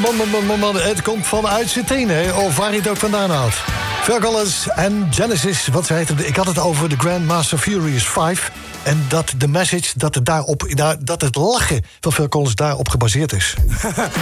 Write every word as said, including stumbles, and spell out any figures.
man, man, man, man, man. Het komt vanuit zijn tenen, of waar hij het ook vandaan haalt. Phil Collins en Genesis, wat zei het? Ik had het over de Grandmaster Furious vijf. En dat de message, dat het, daarop, daar, dat het lachen van Phil Collins daarop gebaseerd is.